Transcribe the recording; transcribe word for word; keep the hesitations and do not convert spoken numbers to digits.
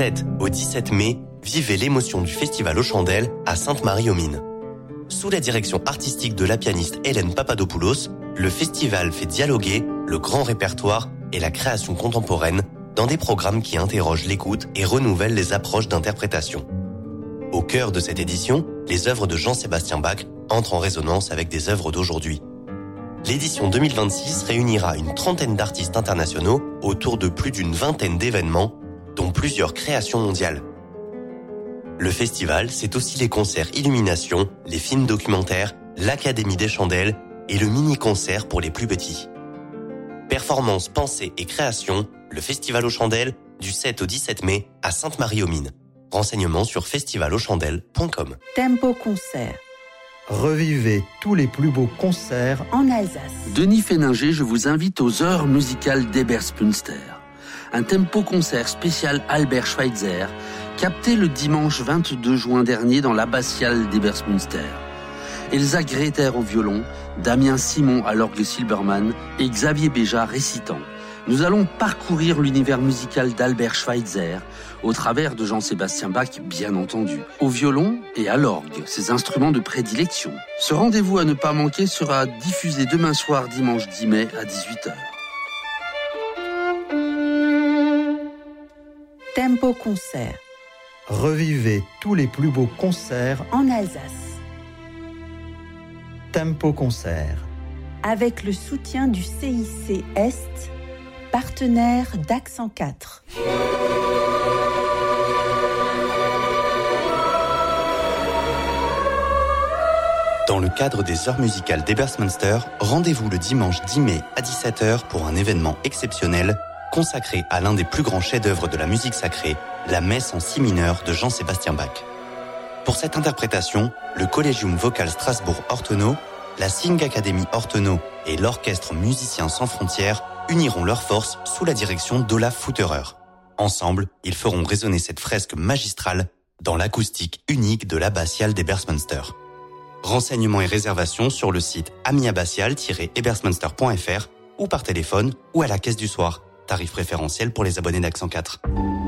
sept au dix-sept mai, vivez l'émotion du Festival aux Chandelles à Sainte-Marie-aux-Mines. Sous la direction artistique de la pianiste Hélène Papadopoulos, le festival fait dialoguer le grand répertoire et la création contemporaine dans des programmes qui interrogent l'écoute et renouvellent les approches d'interprétation. Au cœur de cette édition, les œuvres de Jean-Sébastien Bach entrent en résonance avec des œuvres d'aujourd'hui. L'édition deux mille vingt-six réunira une trentaine d'artistes internationaux autour de plus d'une vingtaine d'événements, dont plusieurs créations mondiales. Le festival, c'est aussi les concerts Illumination, les films documentaires, l'Académie des Chandelles et le mini-concert pour les plus petits. Performances, pensées et créations, le Festival aux Chandelles, du sept au dix-sept mai à Sainte-Marie-aux-Mines. Renseignements sur festival aux chandelles point com. Tempo Concert. Revivez tous les plus beaux concerts en Alsace. Denis Féninger, je vous invite aux heures musicales d'Eberspunster. Un tempo concert spécial Albert Schweitzer, capté le dimanche vingt-deux juin dernier dans l'abbatiale d'Eberspunster. Elsa Greta au violon, Damien Simon à l'orgue Silbermann et Xavier Béja récitant. Nous allons parcourir l'univers musical d'Albert Schweitzer, au travers de Jean-Sébastien Bach, bien entendu, au violon et à l'orgue, ses instruments de prédilection. Ce rendez-vous à ne pas manquer sera diffusé demain soir, dimanche dix mai, à dix-huit heures. Tempo Concert. Revivez tous les plus beaux concerts en Alsace. Tempo Concert. Avec le soutien du C I C Est, partenaire d'Accent quatre. Dans le cadre des heures musicales d'Eberspunster, rendez-vous le dimanche dix mai à dix-sept heures pour un événement exceptionnel consacré à l'un des plus grands chefs-d'œuvre de la musique sacrée, la messe en si mineur de Jean-Sébastien Bach. Pour cette interprétation, le Collegium Vocal Strasbourg-Ortenau, la Sing Academy Ortenau et l'Orchestre Musiciens sans frontières uniront leurs forces sous la direction d'Olaf Futterer. Ensemble, ils feront résonner cette fresque magistrale dans l'acoustique unique de l'abbatiale d'Eberspunster. Renseignements et réservations sur le site ami abbatial tiret eberspunster point f r ou par téléphone ou à la caisse du soir. Tarif préférentiel pour les abonnés d'Accent quatre.